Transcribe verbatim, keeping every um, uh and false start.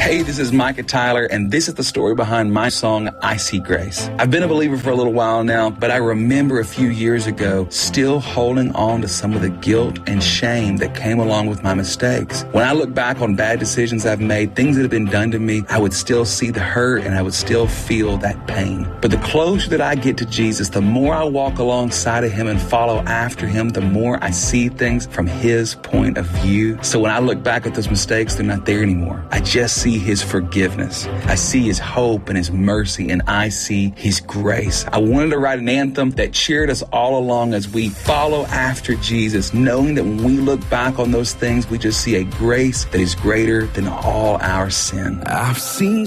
Hey, this is Micah Tyler, and this is the story behind my song, I See Grace. I've been a believer for a little while now, but I remember a few years ago still holding on to some of the guilt and shame that came along with my mistakes. When I look back on bad decisions I've made, things that have been done to me, I would still see the hurt and I would still feel that pain. But the closer that I get to Jesus, the more I walk alongside of him and follow after him, the more I see things from his point of view. So when I look back at those mistakes, they're not there anymore. I just see his forgiveness. I see his hope and his mercy, and I see his grace. I wanted to write an anthem that cheered us all along as we follow after Jesus, knowing that when we look back on those things, we just see a grace that is greater than all our sin. I've seen